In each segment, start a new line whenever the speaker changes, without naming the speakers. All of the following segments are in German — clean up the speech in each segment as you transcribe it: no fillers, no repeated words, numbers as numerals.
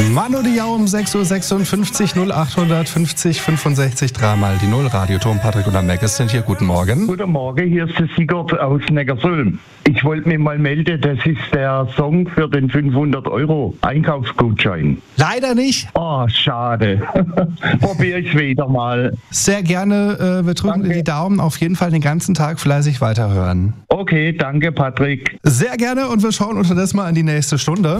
Manu Diao um 6.56 Uhr, 0850 65 dreimal die 0. Radioton, Patrick und der Mac sind hier. Guten Morgen.
Guten Morgen, hier ist der Sigurd aus Neckarsulm. Ich wollte mich mal melden, das ist der Song für den 500 € Einkaufsgutschein.
Leider nicht.
Oh, schade. Probiere ich wieder mal.
Sehr gerne, wir drücken dir die Daumen, auf jeden Fall den ganzen Tag fleißig weiterhören.
Okay, danke Patrick.
Sehr gerne und wir schauen unterdessen mal in die nächste Stunde.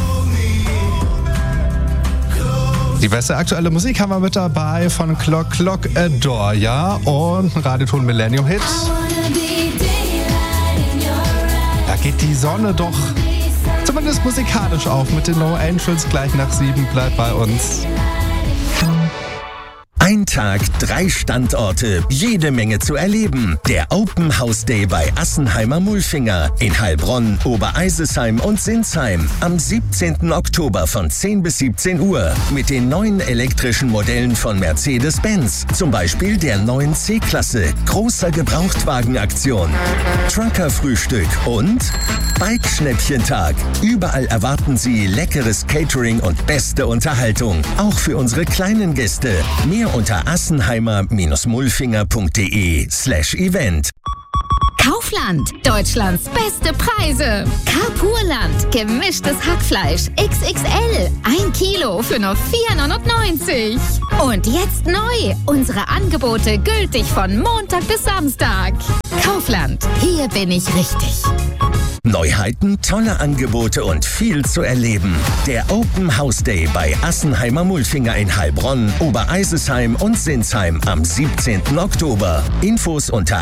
Die beste aktuelle Musik haben wir mit dabei von Clock Adore, ja, und ein Radioton Millennium Hit. Da geht die Sonne doch zumindest musikalisch auf mit den No Angels. Gleich nach 7, bleibt bei uns.
Ein Tag, 3 Standorte, jede Menge zu erleben. Der Open House Day bei Assenheimer Mulfinger in Heilbronn, Obereisesheim und Sinsheim am 17. Oktober von 10 bis 17 Uhr mit den neuen elektrischen Modellen von Mercedes-Benz, zum Beispiel der neuen C-Klasse, großer Gebrauchtwagenaktion, Trucker-Frühstück und Bike-Schnäppchentag. Überall erwarten Sie leckeres Catering und beste Unterhaltung, auch für unsere kleinen Gäste. Mehr unter assenheimer-mulfinger.de/Event.
Kaufland, Deutschlands beste Preise. Carpurland, gemischtes Hackfleisch, XXL, 1 Kilo für nur 4,99 €. Und jetzt neu, unsere Angebote gültig von Montag bis Samstag. Kaufland, hier bin ich richtig.
Neuheiten, tolle Angebote und viel zu erleben. Der Open House Day bei Assenheimer Mulfinger in Heilbronn, Obereisesheim und Sinsheim am 17. Oktober. Infos unter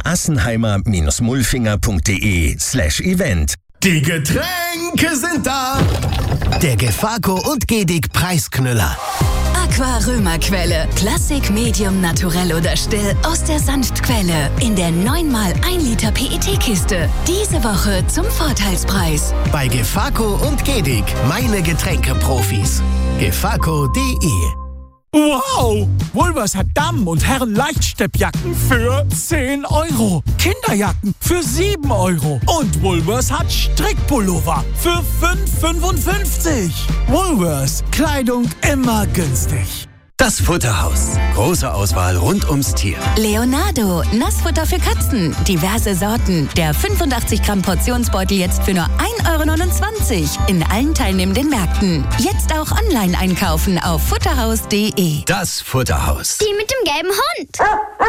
assenheimer-mulfinger.de/Event.
Die Getränke sind da. Der Gefaco und Gedig Preisknüller.
Aqua Römerquelle. Klassik, Medium, Naturell oder Still aus der Sanftquelle. In der 9x1 Liter PET-Kiste. Diese Woche zum Vorteilspreis.
Bei Gefaco und Gedig. Meine Getränkeprofis. Gefaco.de.
Wow! Woolworths hat Damen- und Herren-Leichtsteppjacken für 10 €. Kinderjacken für 7 €. Und Woolworths hat Strickpullover für 5,55 €. Woolworths. Kleidung immer günstig.
Das Futterhaus. Große Auswahl rund ums Tier.
Leonardo. Nassfutter für Katzen. Diverse Sorten. Der 85 Gramm Portionsbeutel jetzt für nur 1,29 € in allen teilnehmenden Märkten. Jetzt auch online einkaufen auf futterhaus.de.
Das Futterhaus.
Die mit dem gelben Hund.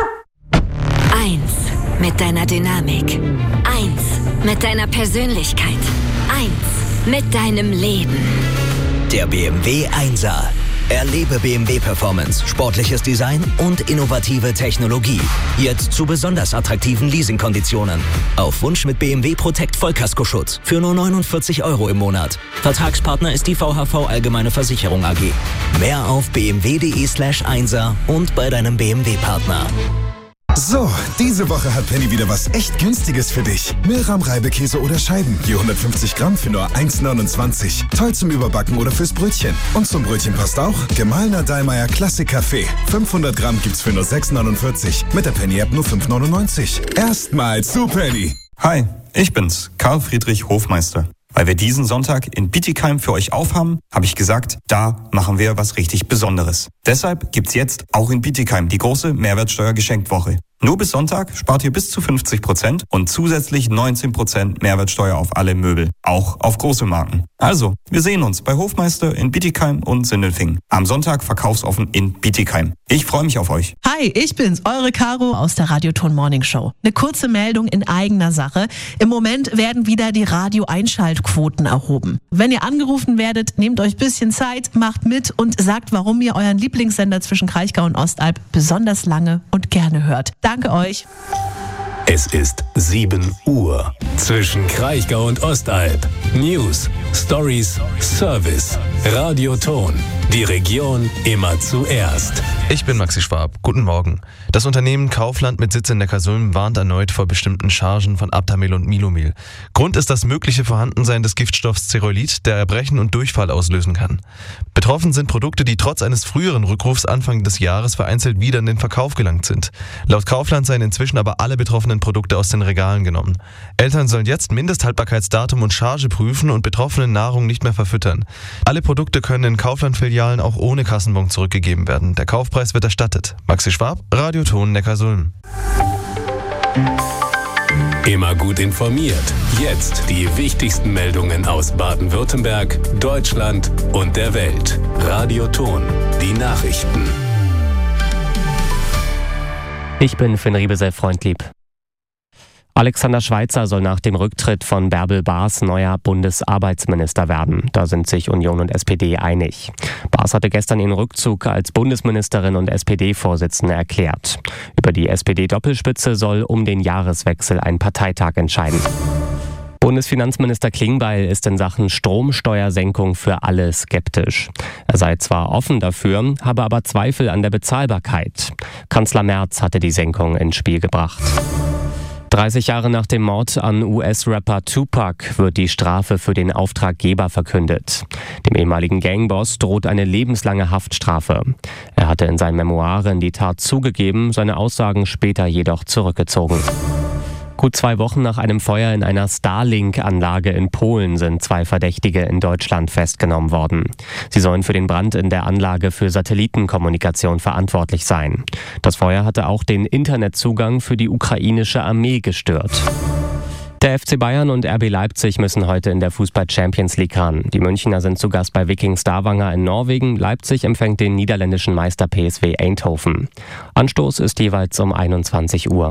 1 mit deiner Dynamik. 1 mit deiner Persönlichkeit. 1 mit deinem Leben.
Der BMW 1er. Erlebe BMW Performance, sportliches Design und innovative Technologie. Jetzt zu besonders attraktiven Leasingkonditionen. Auf Wunsch mit BMW Protect Vollkaskoschutz für nur 49 € im Monat. Vertragspartner ist die VHV Allgemeine Versicherung AG. Mehr auf bmw.de/1er und bei deinem BMW-Partner.
So, diese Woche hat Penny wieder was echt Günstiges für dich. Milram-Reibekäse oder Scheiben, je 150 Gramm für nur 1,29 €. Toll zum Überbacken oder fürs Brötchen. Und zum Brötchen passt auch gemahlener Dallmayr Klassik Kaffee. 500 Gramm gibt's für nur 6,49 €. Mit der Penny-App nur 5,99 €. Erstmals zu Penny.
Hi, ich bin's, Karl Friedrich Hofmeister. Weil wir diesen Sonntag in Bietigheim für euch aufhaben, habe ich gesagt, da machen wir was richtig Besonderes. Deshalb gibt's jetzt auch in Bietigheim die große Mehrwertsteuer-Geschenkwoche. Nur bis Sonntag spart ihr bis zu 50% und zusätzlich 19% Mehrwertsteuer auf alle Möbel, auch auf große Marken. Also, wir sehen uns bei Hofmeister in Bietigheim und Sindelfingen. Am Sonntag verkaufsoffen in Bietigheim. Ich freue mich auf euch.
Hi, ich bin's, eure Caro aus der Radioton Morning Show. Eine kurze Meldung in eigener Sache. Im Moment werden wieder die Radio-Einschaltquoten erhoben. Wenn ihr angerufen werdet, nehmt euch ein bisschen Zeit, macht mit und sagt, warum ihr euren Lieblingssender zwischen Kraichgau und Ostalb besonders lange und gerne hört. Danke euch.
Es ist 7 Uhr. Zwischen Kraichgau und Ostalb. News, Stories, Service. Radioton. Die Region immer zuerst.
Ich bin Maxi Schwab. Guten Morgen. Das Unternehmen Kaufland mit Sitz in Neckarsulm warnt erneut vor bestimmten Chargen von Aptamil und Milomil. Grund ist das mögliche Vorhandensein des Giftstoffs Zerolit, der Erbrechen und Durchfall auslösen kann. Betroffen sind Produkte, die trotz eines früheren Rückrufs Anfang des Jahres vereinzelt wieder in den Verkauf gelangt sind. Laut Kaufland seien inzwischen aber alle betroffenen Produkte aus den Regalen genommen. Eltern sollen jetzt Mindesthaltbarkeitsdatum und Charge prüfen und betroffene Nahrung nicht mehr verfüttern. Alle Produkte können in Kaufland-Filialen auch ohne Kassenbon zurückgegeben werden. Der Kaufpreis wird erstattet. Maxi Schwab, Radioton Neckarsulm.
Immer gut informiert. Jetzt die wichtigsten Meldungen aus Baden-Württemberg, Deutschland und der Welt. Radioton, die Nachrichten.
Ich bin Finn Riebesell-Freundlieb. Alexander Schweitzer soll nach dem Rücktritt von Bärbel Baas neuer Bundesarbeitsminister werden. Da sind sich Union und SPD einig. Baas hatte gestern ihren Rückzug als Bundesministerin und SPD-Vorsitzende erklärt. Über die SPD-Doppelspitze soll um den Jahreswechsel ein Parteitag entscheiden. Bundesfinanzminister Klingbeil ist in Sachen Stromsteuersenkung für alle skeptisch. Er sei zwar offen dafür, habe aber Zweifel an der Bezahlbarkeit. Kanzler Merz hatte die Senkung ins Spiel gebracht. 30 Jahre nach dem Mord an US-Rapper Tupac wird die Strafe für den Auftraggeber verkündet. Dem ehemaligen Gangboss droht eine lebenslange Haftstrafe. Er hatte in seinen Memoiren die Tat zugegeben, seine Aussagen später jedoch zurückgezogen. Gut 2 Wochen nach einem Feuer in einer Starlink-Anlage in Polen sind 2 Verdächtige in Deutschland festgenommen worden. Sie sollen für den Brand in der Anlage für Satellitenkommunikation verantwortlich sein. Das Feuer hatte auch den Internetzugang für die ukrainische Armee gestört. Der FC Bayern und RB Leipzig müssen heute in der Fußball-Champions League ran. Die Münchner sind zu Gast bei Viking Stavanger in Norwegen. Leipzig empfängt den niederländischen Meister PSV Eindhoven. Anstoß ist jeweils um 21 Uhr.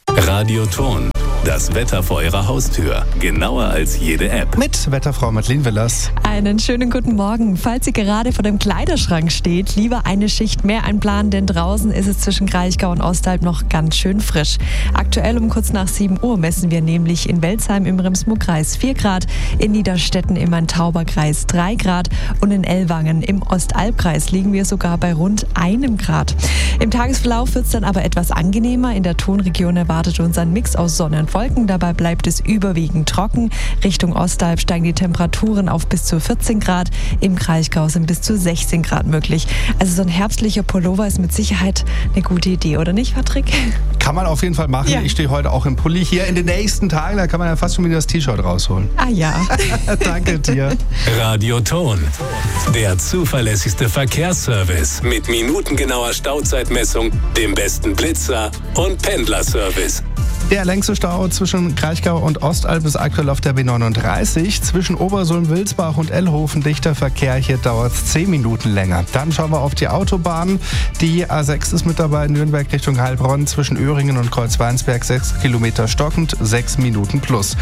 Radioton, das Wetter vor Ihrer Haustür. Genauer als jede App.
Mit Wetterfrau Madeleine Willers.
Einen schönen guten Morgen. Falls Sie gerade vor dem Kleiderschrank steht, lieber eine Schicht mehr einplanen, denn draußen ist es zwischen Kraichgau und Ostalb noch ganz schön frisch. Aktuell um kurz nach 7 Uhr messen wir nämlich in Welzheim im Remsmur-Kreis 4 Grad, in Niederstetten im Main-Tauber-Kreis 3 Grad und in Ellwangen im Ostalbkreis liegen wir sogar bei rund 1 Grad. Im Tagesverlauf wird es dann aber etwas angenehmer. In der Tonregion erwartet uns ein Mix aus Sonne und Wolken. Dabei bleibt es überwiegend trocken. Richtung Ostalb steigen die Temperaturen auf bis zu 14 Grad. Im Kraichgau sind bis zu 16 Grad möglich. Also so ein herbstlicher Pullover ist mit Sicherheit eine gute Idee, oder nicht, Patrick?
Kann man auf jeden Fall machen. Ja. Ich stehe heute auch im Pulli hier. In den nächsten Tagen, da kann man ja fast schon wieder das T-Shirt rausholen.
Ah ja.
Danke dir.
Radioton, der zuverlässigste Verkehrsservice mit minutengenauer Stauzeitmessung, dem besten Blitzer und Pendlerservice.
Der längste Stau zwischen Kraichgau und Ostalb ist aktuell auf der B39. Zwischen Obersulm-Wilsbach und Ellhofen dichter Verkehr. Hier dauert es 10 Minuten länger. Dann schauen wir auf die Autobahn. Die A6 ist mit dabei, Nürnberg Richtung Heilbronn. Zwischen Öhringen und Kreuzweinsberg 6 Kilometer stockend, 6 Minuten plus.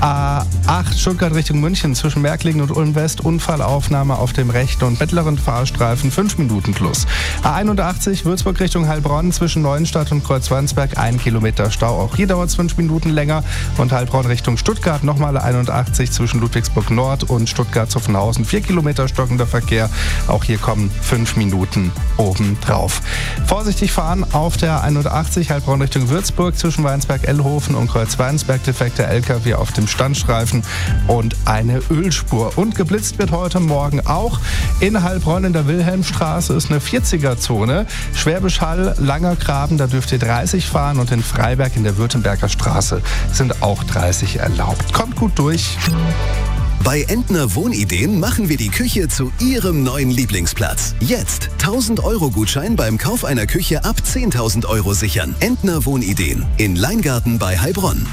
A8 Stuttgart Richtung München zwischen Märklingen und Ulm West. Unfallaufnahme auf dem rechten und mittleren Fahrstreifen, 5 Minuten plus. A81 Würzburg Richtung Heilbronn zwischen Neuenstadt und Kreuzweinsberg 1 Kilometer Stau. Auch hier dauert es 5 Minuten länger. Und Heilbronn Richtung Stuttgart nochmal 81 zwischen Ludwigsburg Nord und Stuttgart-Zuffenhausen 4 Kilometer stockender Verkehr. Auch hier kommen 5 Minuten obendrauf. Vorsichtig fahren auf der 81 Heilbronn Richtung Würzburg zwischen Weinsberg-Ellhofen und Kreuzweinsberg. Defekter LKW auf dem Standstreifen und eine Ölspur. Und geblitzt wird heute Morgen auch in Heilbronn in der Wilhelmstraße ist eine 40er-Zone. Schwäbisch Hall, Langer Graben, da dürft ihr 30 fahren und in Freiberg in der Württemberger Straße sind auch 30 erlaubt. Kommt gut durch.
Bei Entner Wohnideen machen wir die Küche zu Ihrem neuen Lieblingsplatz. Jetzt 1.000-Euro-Gutschein beim Kauf einer Küche ab 10.000 Euro sichern. Entner Wohnideen in Leingarten bei Heilbronn.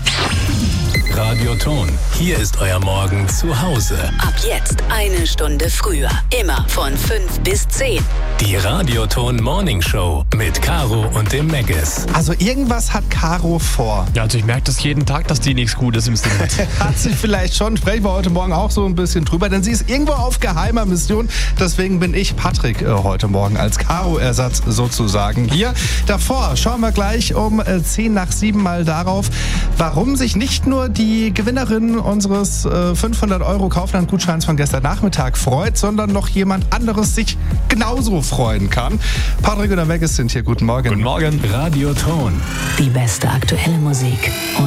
Radioton, hier ist euer Morgen zu Hause.
Ab jetzt 1 Stunde früher. Immer von 5 bis 10.
Die Radioton Morning Show mit Caro und dem Meggis.
Also irgendwas hat Caro vor.
Ja, also ich merke das jeden Tag, dass die nichts Gutes im Sinn hat.
Hat sie vielleicht schon. Sprechen wir heute Morgen auch so ein bisschen drüber, denn sie ist irgendwo auf geheimer Mission. Deswegen bin ich Patrick heute Morgen als Caro-Ersatz sozusagen hier. Davor schauen wir gleich um 6:10 mal darauf, warum sich nicht nur die Gewinnerin unseres 500€ Kaufland-Gutscheins von gestern Nachmittag freut, sondern noch jemand anderes sich genauso freuen kann. Patrick und der Weggis sind hier. Guten Morgen.
Guten Morgen. Radio Ton.
Die beste aktuelle Musik.